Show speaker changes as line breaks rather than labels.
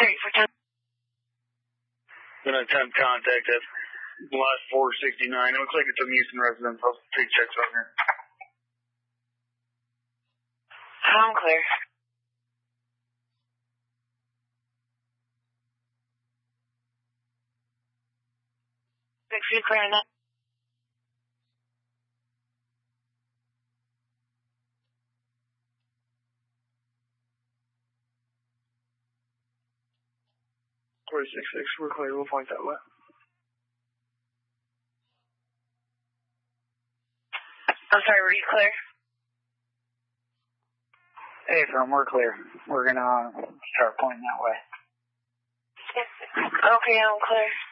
I'm going to attempt contact at last 469. It looks like it's a Houston resident. I'll take checks on here.
I'm clear. 6 clear on that.
We're clear. We'll point that way.
I'm sorry, were you clear?
Hey, firm, we're clear. We're going to start pointing that way.
Okay, I'm clear.